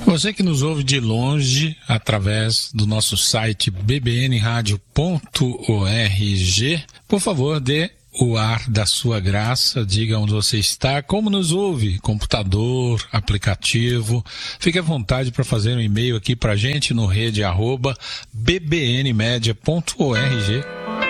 Você que nos ouve de longe através do nosso site bbnradio.org, por favor, dê o ar da sua graça, diga onde você está, como nos ouve, computador, aplicativo. Fique à vontade para fazer um e-mail aqui para a gente no rede @bbnmedia.org.